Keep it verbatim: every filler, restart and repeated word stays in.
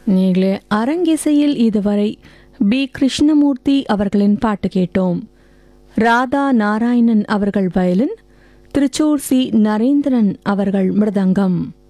நீங்களே அரங்கிசையில் இதுவரை பி கிருஷ்ணமூர்த்தி அவர்களின் பாட்டு கேட்டோம். ராதா நாராயணன் அவர்கள் வயலின், திருச்சூர் சி நரேந்திரன் அவர்கள் மிருதங்கம்.